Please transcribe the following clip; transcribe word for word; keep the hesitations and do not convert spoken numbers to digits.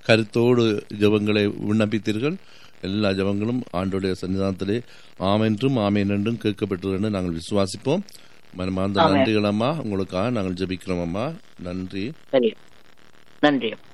கருத்தோடு ஜெபங்களை விண்ணப்பித்தீர்கள். எல்லா ஜெபங்களும் ஆண்டோடைய சன்னிதானத்திலே ஆமென்றும் ஆமேன் என்றும் கேட்கப்பட்டது என்று நாங்கள் விசுவாசிப்போம். மனமார்ந்த நன்றிகள் அம்மா. உங்களுக்காக நாங்கள் ஜெபிக்கிறோம் அம்மா. நன்றி. சரி, நன்றி.